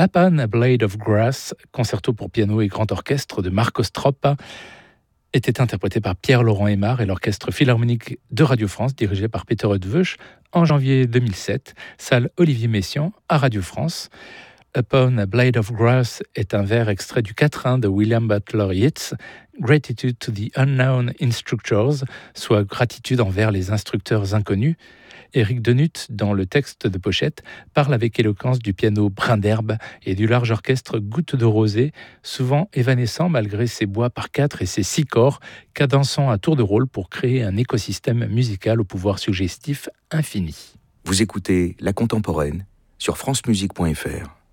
Upon a Blade of Grass, concerto pour piano et grand orchestre de Marco Stroppa, était interprété par Pierre-Laurent Aimard et l'Orchestre Philharmonique de Radio France, dirigé par Peter Eötvös, en janvier 2007, salle Olivier Messiaen à Radio France. Upon a Blade of Grass est un vers extrait du quatrain de William Butler Yeats, Gratitude to the Unknown Instructors, soit gratitude envers les instructeurs inconnus. Éric Denutte, dans le texte de pochette, parle avec éloquence du piano brin d'herbe et du large orchestre Goutte de rosée, souvent évanescent malgré ses bois par 4 et ses 6 corps, cadençant à tour de rôle pour créer un écosystème musical au pouvoir suggestif infini. Vous écoutez La Contemporaine sur francemusique.fr.